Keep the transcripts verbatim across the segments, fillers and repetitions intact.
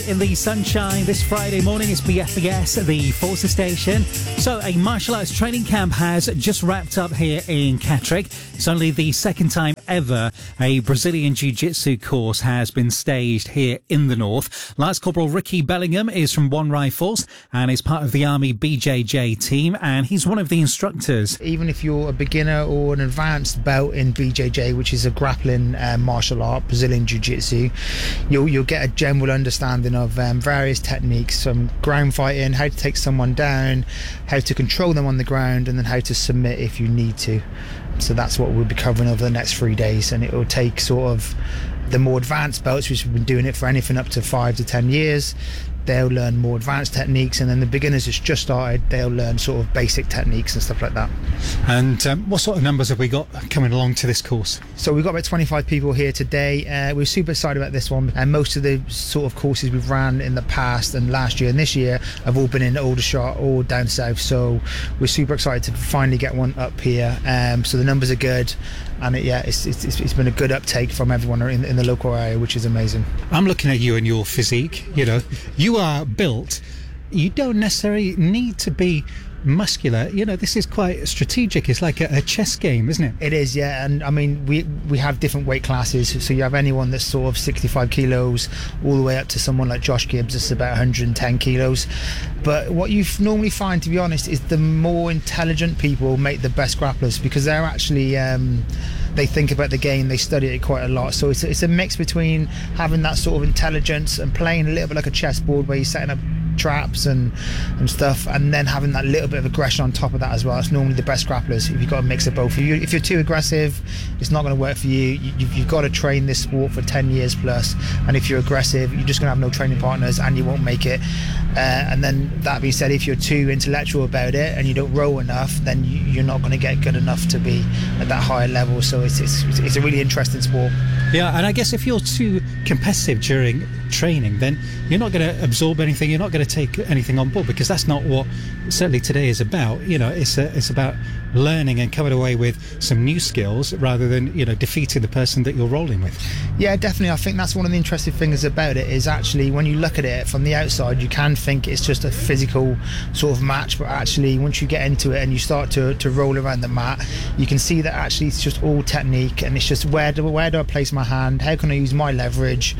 In the sunshine this Friday morning, it's B F B S, the Forces Station. So a martial arts training camp has just wrapped up here in Catterick. It's only the second time ever a Brazilian Jiu-Jitsu course has been staged here in the north. Lance Corporal Ricky Bellingham is from One Rifles and is part of the Army B J J team, and he's one of the instructors. Even if you're a beginner or an advanced belt in B J J, which is a grappling uh, martial art, Brazilian Jiu-Jitsu, you'll, you'll get a general understanding of um, various techniques, from ground fighting, how to take someone down, how to control them on the ground, and then how to submit if you need to. So that's what we'll be covering over the next three days, and it will take sort of the more advanced belts, which have been doing it for anything up to five to ten years. They'll learn more advanced techniques, and then the beginners that's just started, they'll learn sort of basic techniques and stuff like that. And um, what sort of numbers have we got coming along to this course? So we've got about twenty-five people here today. Uh, we're super excited about this one, and most of the sort of courses we've ran in the past and last year and this year have all been in Aldershot or down south. So we're super excited to finally get one up here. Um, so the numbers are good, and it, yeah, it's, it's it's been a good uptake from everyone in, in the local area, which is amazing. I'm looking at you and your physique. You know, you are built. You don't necessarily need to be muscular. You know, this is quite strategic. It's like a, a chess game, isn't it? It is, yeah. And I mean, we we have different weight classes. So you have anyone that's sort of sixty-five kilos all the way up to someone like Josh Gibbs that's about one hundred ten kilos. But what you normally find, to be honest, is the more intelligent people make the best grapplers, because they're actually um, they think about the game, they study it quite a lot. So it's, it's a mix between having that sort of intelligence and playing a little bit like a chessboard, where you're setting up traps and and stuff, and then having that little bit of aggression on top of that as well. It's normally the best grapplers if you've got a mix of both. If, you, if you're too aggressive, it's not going to work for you. you you've, you've got to train this sport for ten years plus, and if you're aggressive, you're just going to have no training partners and you won't make it. Uh, and then that being said, if you're too intellectual about it and you don't roll enough, then you, you're not going to get good enough to be at that higher level. So it's, it's it's a really interesting sport. Yeah, and I guess if you're too competitive during training, then you're not going to absorb anything, you're not going to take anything on board, because that's not what certainly today is about. You know, it's a, it's about learning and coming away with some new skills rather than, you know, defeating the person that you're rolling with. Yeah, definitely. I think that's one of the interesting things about it, is actually when you look at it from the outside, you can think it's just a physical sort of match, but actually once you get into it and you start to, to roll around the mat, you can see that actually it's just all technique, and it's just where do, where do I place my hand, how can I use my leverage.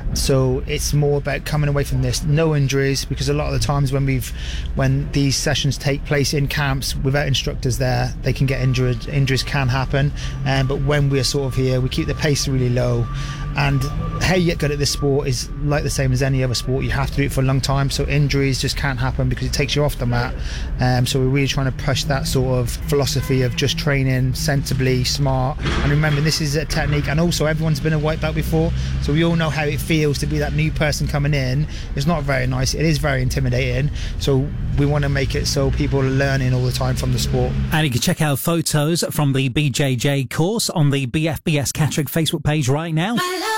So it's more about coming away from this, no injuries, because a lot of the times when we've when these sessions take place in camps without instructors there, they can get injured. Injuries can happen, um, but when we're sort of here, we keep the pace really low. And how you get good at this sport is like the same as any other sport. You have to do it for a long time, so injuries just can't happen because it takes you off the mat. Um, so we're really trying to push that sort of philosophy of just training sensibly, smart, and remember this is a technique. And also everyone's been a white belt before, so we all know how it feels to be that new person coming in. It's not very nice, it is very intimidating, so we want to make it so people are learning all the time from the sport. And you can check out photos from the B J J course on the B F B S Catterick Facebook page right now.